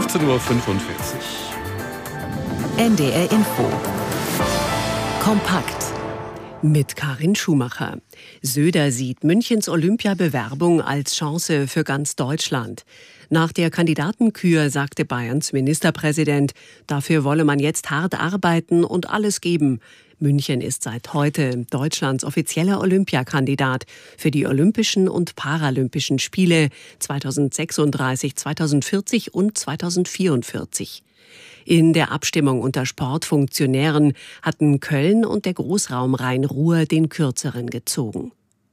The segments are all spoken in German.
18.45 Uhr. NDR Info. Kompakt. Mit Karin Schumacher. Söder sieht Münchens Olympiabewerbung als Chance für ganz Deutschland. Nach der Kandidatenkür sagte Bayerns Ministerpräsident, dafür wolle man jetzt hart arbeiten und alles geben. München ist seit heute Deutschlands offizieller Olympiakandidat für die Olympischen und Paralympischen Spiele 2036, 2040 und 2044. In der Abstimmung unter Sportfunktionären hatten Köln und der Großraum Rhein-Ruhr den kürzeren gezogen.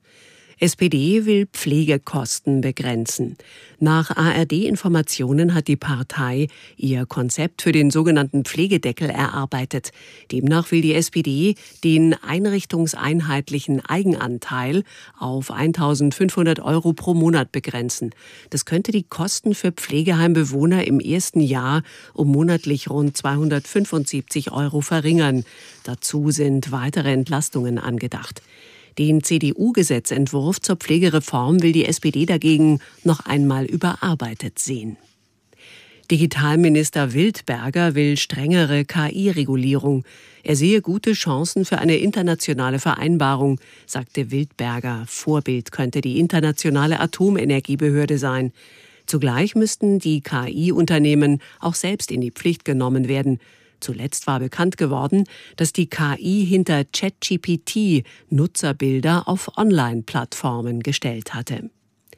SPD will Pflegekosten begrenzen. Nach ARD-Informationen hat die Partei ihr Konzept für den sogenannten Pflegedeckel erarbeitet. Demnach will die SPD den einrichtungseinheitlichen Eigenanteil auf 1.500 € pro Monat begrenzen. Das könnte die Kosten für Pflegeheimbewohner im ersten Jahr um monatlich rund 275 € verringern. Dazu sind weitere Entlastungen angedacht. Den CDU-Gesetzentwurf zur Pflegereform will die SPD dagegen noch einmal überarbeitet sehen. Digitalminister Wildberger will strengere KI-Regulierung. Er sehe gute Chancen für eine internationale Vereinbarung, sagte Wildberger. Vorbild könnte die internationale Atomenergiebehörde sein. Zugleich müssten die KI-Unternehmen auch selbst in die Pflicht genommen werden. Zuletzt war bekannt geworden, dass die KI hinter ChatGPT Nutzerbilder auf Online-Plattformen gestellt hatte.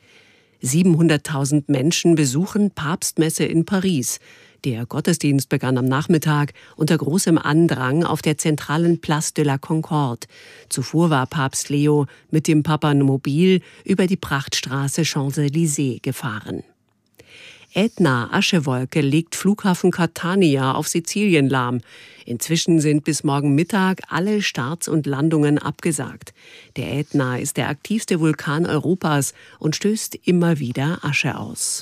700.000 Menschen besuchen Papstmesse in Paris. Der Gottesdienst begann am Nachmittag unter großem Andrang auf der zentralen Place de la Concorde. Zuvor war Papst Leo mit dem Papamobil über die Prachtstraße Champs-Élysées gefahren. Ätna-Aschewolke legt Flughafen Catania auf Sizilien lahm. Inzwischen sind bis morgen Mittag alle Starts und Landungen abgesagt. Der Ätna ist der aktivste Vulkan Europas und stößt immer wieder Asche aus.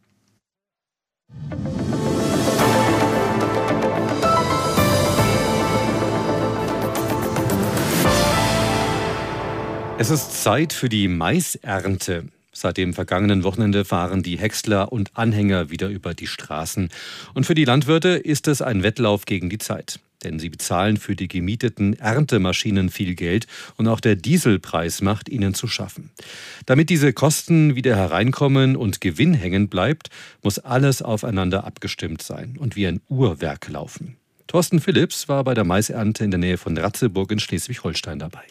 Es ist Zeit für die Maisernte. Seit dem vergangenen Wochenende fahren die Häcksler und Anhänger wieder über die Straßen. Und für die Landwirte ist es ein Wettlauf gegen die Zeit. Denn sie bezahlen für die gemieteten Erntemaschinen viel Geld und auch der Dieselpreis macht ihnen zu schaffen. Damit diese Kosten wieder hereinkommen und Gewinn hängen bleibt, muss alles aufeinander abgestimmt sein und wie ein Uhrwerk laufen. Thorsten Philipps war bei der Maisernte in der Nähe von Ratzeburg in Schleswig-Holstein dabei.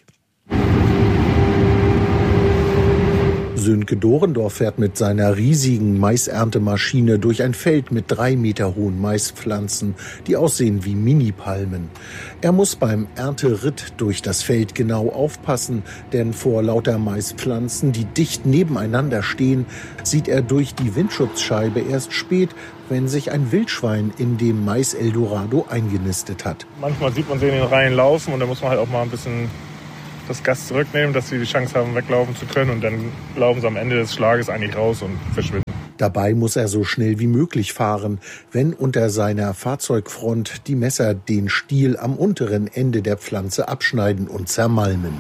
Sönke Dorendorf fährt mit seiner riesigen Maiserntemaschine durch ein Feld mit 3 Meter hohen Maispflanzen, die aussehen wie Mini-Palmen. Er muss beim Ernteritt durch das Feld genau aufpassen, denn vor lauter Maispflanzen, die dicht nebeneinander stehen, sieht er durch die Windschutzscheibe erst spät, wenn sich ein Wildschwein in dem Mais-Eldorado eingenistet hat. Manchmal sieht man sie in den Reihen laufen und da muss man halt auch mal ein bisschen das Gas zurücknehmen, dass sie die Chance haben, weglaufen zu können. Und dann laufen sie am Ende des Schlages eigentlich raus und verschwinden. Dabei muss er so schnell wie möglich fahren, wenn unter seiner Fahrzeugfront die Messer den Stiel am unteren Ende der Pflanze abschneiden und zermalmen.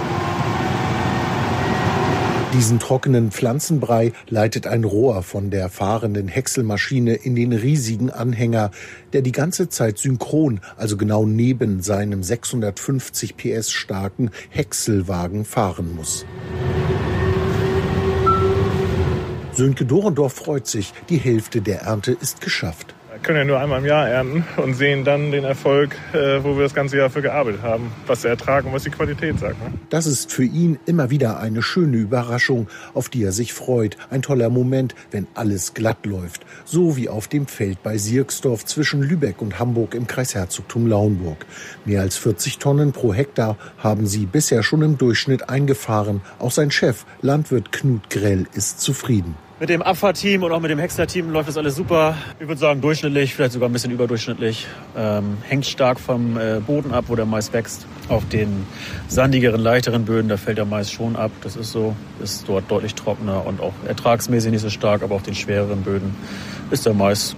Diesen trockenen Pflanzenbrei leitet ein Rohr von der fahrenden Häckselmaschine in den riesigen Anhänger, der die ganze Zeit synchron, also genau neben seinem 650 PS starken Häckselwagen fahren muss. Sönke Dorendorf freut sich, die Hälfte der Ernte ist geschafft. Wir können ja nur einmal im Jahr ernten und sehen dann den Erfolg, wo wir das ganze Jahr für gearbeitet haben, was der Ertrag und was die Qualität sagt. Das ist für ihn immer wieder eine schöne Überraschung, auf die er sich freut. Ein toller Moment, wenn alles glatt läuft. So wie auf dem Feld bei Sierksdorf zwischen Lübeck und Hamburg im Kreisherzogtum Lauenburg. Mehr als 40 Tonnen pro Hektar haben sie bisher schon im Durchschnitt eingefahren. Auch sein Chef, Landwirt Knut Grell, ist zufrieden. Mit dem Abfahrtteam und auch mit dem Häcksler-Team läuft das alles super. Ich würde sagen durchschnittlich, vielleicht sogar ein bisschen überdurchschnittlich. Hängt stark vom Boden ab, wo der Mais wächst. Auf den sandigeren, leichteren Böden, da fällt der Mais schon ab. Das ist so, ist dort deutlich trockener und auch ertragsmäßig nicht so stark. Aber auf den schwereren Böden ist der Mais gut.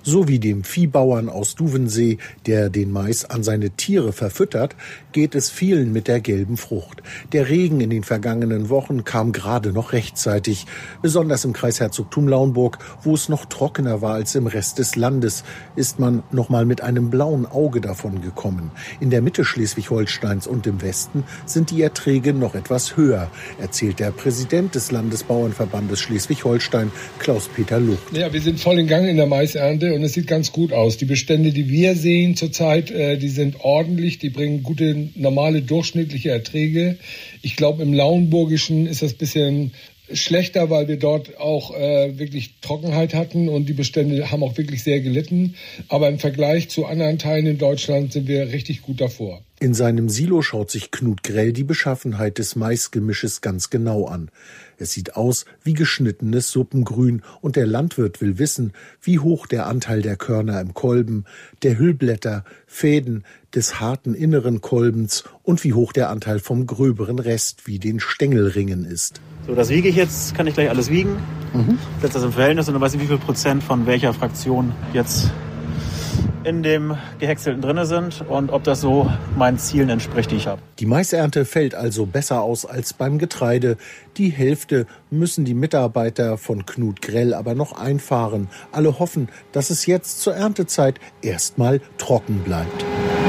So wie dem Viehbauern aus Duvensee, der den Mais an seine Tiere verfüttert, geht es vielen mit der gelben Frucht. Der Regen in den vergangenen Wochen kam gerade noch rechtzeitig, besonders im Kreis Herzogtum Lauenburg, wo es noch trockener war als im Rest des Landes, ist man noch mal mit einem blauen Auge davon gekommen. In der Mitte Schleswig-Holsteins und im Westen sind die Erträge noch etwas höher, erzählt der Präsident des Landesbauernverbandes Schleswig-Holstein, Klaus-Peter Lucht. Ja, wir sind voll in Gang in der Maisernte und es sieht ganz gut aus. Die Bestände, die wir sehen zurzeit, die sind ordentlich, die bringen gute, normale, durchschnittliche Erträge. Ich glaube, im Lauenburgischen ist das ein bisschen schlechter, weil wir dort auch wirklich Trockenheit hatten und die Bestände haben auch wirklich sehr gelitten. Aber im Vergleich zu anderen Teilen in Deutschland sind wir richtig gut davor. In seinem Silo schaut sich Knut Grell die Beschaffenheit des Maisgemisches ganz genau an. Es sieht aus wie geschnittenes Suppengrün und der Landwirt will wissen, wie hoch der Anteil der Körner im Kolben, der Hüllblätter, Fäden, des harten inneren Kolbens und wie hoch der Anteil vom gröberen Rest wie den Stängelringen ist. So, das wiege ich jetzt, kann ich gleich alles wiegen. Setze das im Verhältnis und dann weiß ich, wie viel Prozent von welcher Fraktion jetzt in dem Gehäckselten drin sind und ob das so meinen Zielen entspricht, die ich habe. Die Maisernte fällt also besser aus als beim Getreide. Die Hälfte müssen die Mitarbeiter von Knut Grell aber noch einfahren. Alle hoffen, dass es jetzt zur Erntezeit erstmal trocken bleibt.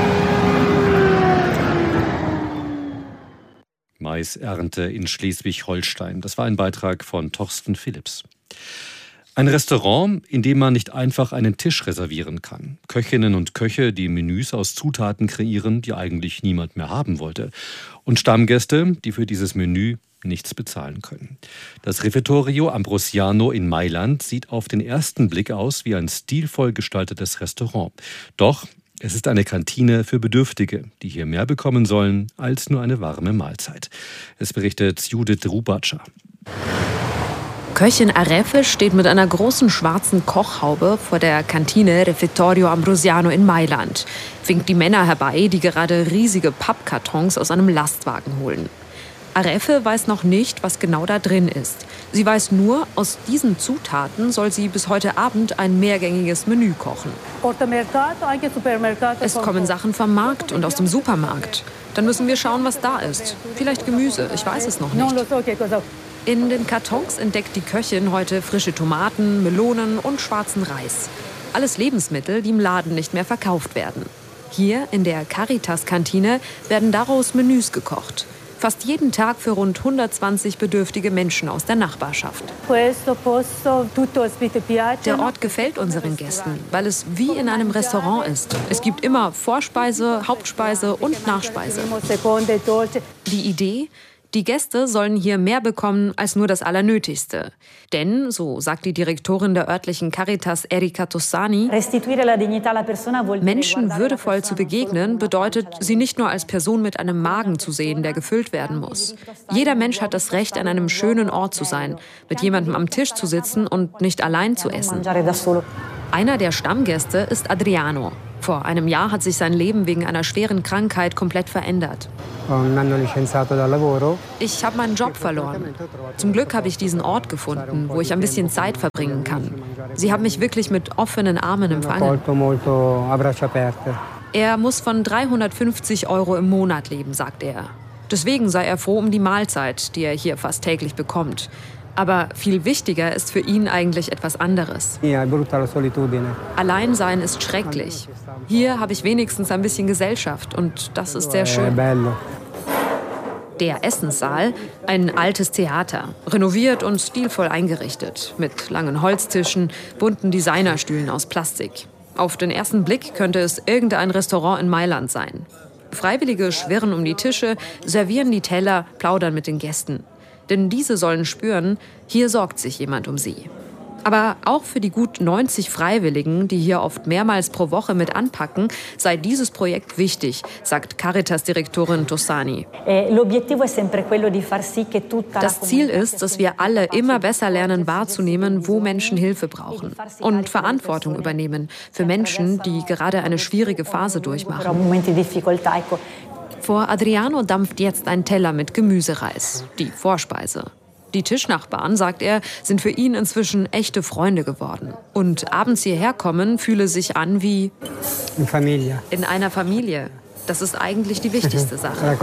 Maisernte in Schleswig-Holstein. Das war ein Beitrag von Torsten Philipps. Ein Restaurant, in dem man nicht einfach einen Tisch reservieren kann. Köchinnen und Köche, die Menüs aus Zutaten kreieren, die eigentlich niemand mehr haben wollte. Und Stammgäste, die für dieses Menü nichts bezahlen können. Das Refettorio Ambrosiano in Mailand sieht auf den ersten Blick aus wie ein stilvoll gestaltetes Restaurant. Doch es ist eine Kantine für Bedürftige, die hier mehr bekommen sollen als nur eine warme Mahlzeit. Es berichtet Judith Rubatscher. Köchin Arefe steht mit einer großen schwarzen Kochhaube vor der Kantine Refettorio Ambrosiano in Mailand, winkt die Männer herbei, die gerade riesige Pappkartons aus einem Lastwagen holen. Arefe weiß noch nicht, was genau da drin ist. Sie weiß nur, aus diesen Zutaten soll sie bis heute Abend ein mehrgängiges Menü kochen. Es kommen Sachen vom Markt und aus dem Supermarkt. Dann müssen wir schauen, was da ist. Vielleicht Gemüse, ich weiß es noch nicht. In den Kartons entdeckt die Köchin heute frische Tomaten, Melonen und schwarzen Reis. Alles Lebensmittel, die im Laden nicht mehr verkauft werden. Hier in der Caritas-Kantine werden daraus Menüs gekocht. Fast jeden Tag für rund 120 bedürftige Menschen aus der Nachbarschaft. Der Ort gefällt unseren Gästen, weil es wie in einem Restaurant ist. Es gibt immer Vorspeise, Hauptspeise und Nachspeise. Die Idee? Die Gäste sollen hier mehr bekommen als nur das Allernötigste. Denn, so sagt die Direktorin der örtlichen Caritas Erika Tossani, Menschen würdevoll zu begegnen, bedeutet, sie nicht nur als Person mit einem Magen zu sehen, der gefüllt werden muss. Jeder Mensch hat das Recht, an einem schönen Ort zu sein, mit jemandem am Tisch zu sitzen und nicht allein zu essen. Einer der Stammgäste ist Adriano. Vor einem Jahr hat sich sein Leben wegen einer schweren Krankheit komplett verändert. Ich habe meinen Job verloren. Zum Glück habe ich diesen Ort gefunden, wo ich ein bisschen Zeit verbringen kann. Sie haben mich wirklich mit offenen Armen empfangen. Er muss von 350 € im Monat leben, sagt er. Deswegen sei er froh um die Mahlzeit, die er hier fast täglich bekommt. Aber viel wichtiger ist für ihn eigentlich etwas anderes. Alleinsein ist schrecklich. Hier habe ich wenigstens ein bisschen Gesellschaft und das ist sehr schön. Der Essenssaal, ein altes Theater, renoviert und stilvoll eingerichtet, mit langen Holztischen, bunten Designerstühlen aus Plastik. Auf den ersten Blick könnte es irgendein Restaurant in Mailand sein. Freiwillige schwirren um die Tische, servieren die Teller, plaudern mit den Gästen. Denn diese sollen spüren, hier sorgt sich jemand um sie. Aber auch für die gut 90 Freiwilligen, die hier oft mehrmals pro Woche mit anpacken, sei dieses Projekt wichtig, sagt Caritas-Direktorin Tossani. Das Ziel ist, dass wir alle immer besser lernen wahrzunehmen, wo Menschen Hilfe brauchen und Verantwortung übernehmen für Menschen, die gerade eine schwierige Phase durchmachen. Vor Adriano dampft jetzt ein Teller mit Gemüsereis, die Vorspeise. Die Tischnachbarn, sagt er, sind für ihn inzwischen echte Freunde geworden. Und abends hierher kommen fühle sich an wie in einer Familie. Das ist eigentlich die wichtigste Sache.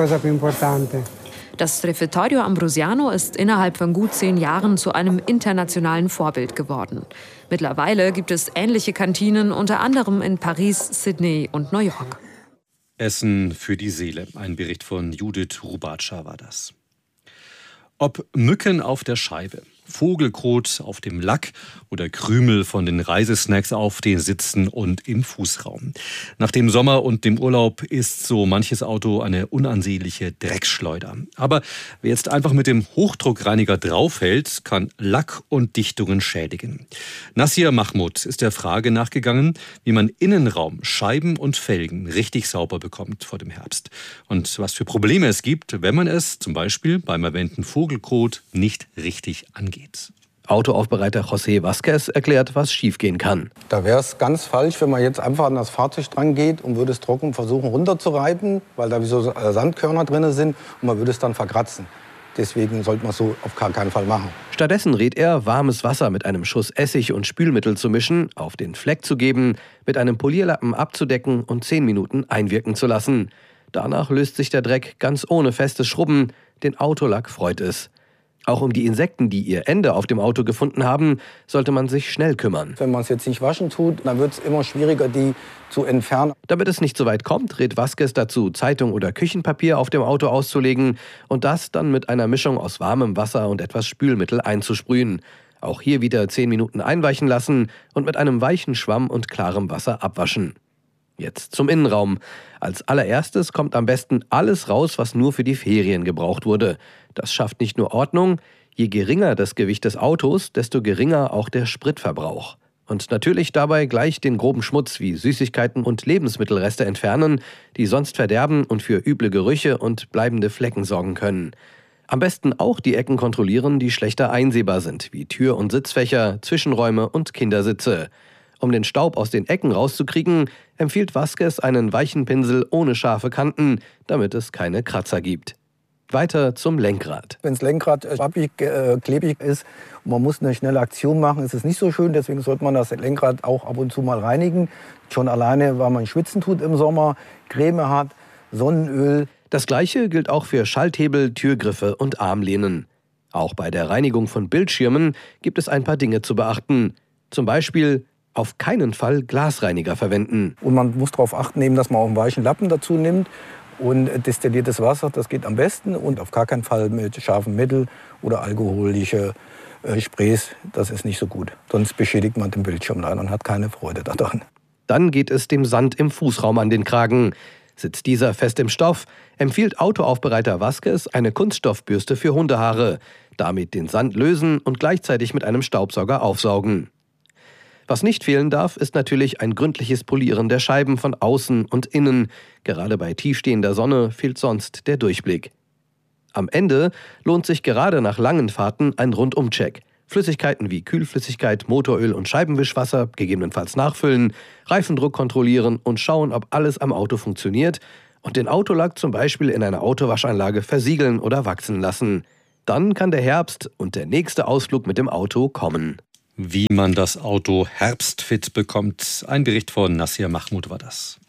Das Refettorio Ambrosiano ist innerhalb von gut 10 Jahren zu einem internationalen Vorbild geworden. Mittlerweile gibt es ähnliche Kantinen, unter anderem in Paris, Sydney und New York. Essen für die Seele. Ein Bericht von Judith Rubatscha war das. Ob Mücken auf der Scheibe, Vogelkot auf dem Lack oder Krümel von den Reisesnacks auf den Sitzen und im Fußraum. Nach dem Sommer und dem Urlaub ist so manches Auto eine unansehnliche Dreckschleuder. Aber wer jetzt einfach mit dem Hochdruckreiniger draufhält, kann Lack und Dichtungen schädigen. Nassir Mahmoud ist der Frage nachgegangen, wie man Innenraum, Scheiben und Felgen richtig sauber bekommt vor dem Herbst. Und was für Probleme es gibt, wenn man es zum Beispiel beim erwähnten Vogelkot nicht richtig angeht. Autoaufbereiter José Vázquez erklärt, was schiefgehen kann. Da wäre es ganz falsch, wenn man jetzt einfach an das Fahrzeug dran geht und würde es trocken versuchen runterzureiben, weil da wie so Sandkörner drin sind und man würde es dann verkratzen. Deswegen sollte man es so auf gar keinen Fall machen. Stattdessen rät er, warmes Wasser mit einem Schuss Essig und Spülmittel zu mischen, auf den Fleck zu geben, mit einem Polierlappen abzudecken und 10 Minuten einwirken zu lassen. Danach löst sich der Dreck ganz ohne festes Schrubben. Den Autolack freut es. Auch um die Insekten, die ihr Ende auf dem Auto gefunden haben, sollte man sich schnell kümmern. Wenn man es jetzt nicht waschen tut, dann wird es immer schwieriger, die zu entfernen. Damit es nicht so weit kommt, rät Vázquez dazu, Zeitung oder Küchenpapier auf dem Auto auszulegen und das dann mit einer Mischung aus warmem Wasser und etwas Spülmittel einzusprühen. Auch hier wieder 10 Minuten einweichen lassen und mit einem weichen Schwamm und klarem Wasser abwaschen. Jetzt zum Innenraum. Als allererstes kommt am besten alles raus, was nur für die Ferien gebraucht wurde. Das schafft nicht nur Ordnung. Je geringer das Gewicht des Autos, desto geringer auch der Spritverbrauch. Und natürlich dabei gleich den groben Schmutz wie Süßigkeiten und Lebensmittelreste entfernen, die sonst verderben und für üble Gerüche und bleibende Flecken sorgen können. Am besten auch die Ecken kontrollieren, die schlechter einsehbar sind, wie Tür- und Sitzfächer, Zwischenräume und Kindersitze. Um den Staub aus den Ecken rauszukriegen, empfiehlt Vázquez einen weichen Pinsel ohne scharfe Kanten, damit es keine Kratzer gibt. Weiter zum Lenkrad. Wenn das Lenkrad klebrig ist und man muss eine schnelle Aktion machen, ist es nicht so schön. Deswegen sollte man das Lenkrad auch ab und zu mal reinigen. Schon alleine, weil man schwitzen tut im Sommer, Creme hat, Sonnenöl. Das Gleiche gilt auch für Schalthebel, Türgriffe und Armlehnen. Auch bei der Reinigung von Bildschirmen gibt es ein paar Dinge zu beachten. Zum Beispiel auf keinen Fall Glasreiniger verwenden. Und man muss darauf achten, eben, dass man auch einen weichen Lappen dazu nimmt. Und destilliertes Wasser, das geht am besten. Und auf gar keinen Fall mit scharfem Mittel oder alkoholische Sprays. Das ist nicht so gut. Sonst beschädigt man den Bildschirm leider und hat keine Freude daran. Dann geht es dem Sand im Fußraum an den Kragen. Sitzt dieser fest im Stoff, empfiehlt Autoaufbereiter Vázquez eine Kunststoffbürste für Hundehaare. Damit den Sand lösen und gleichzeitig mit einem Staubsauger aufsaugen. Was nicht fehlen darf, ist natürlich ein gründliches Polieren der Scheiben von außen und innen. Gerade bei tiefstehender Sonne fehlt sonst der Durchblick. Am Ende lohnt sich gerade nach langen Fahrten ein Rundumcheck. Flüssigkeiten wie Kühlflüssigkeit, Motoröl und Scheibenwischwasser gegebenenfalls nachfüllen, Reifendruck kontrollieren und schauen, ob alles am Auto funktioniert und den Autolack zum Beispiel in einer Autowaschanlage versiegeln oder wachsen lassen. Dann kann der Herbst und der nächste Ausflug mit dem Auto kommen. Wie man das Auto herbstfit bekommt. Ein Bericht von Nassir Mahmoud war das.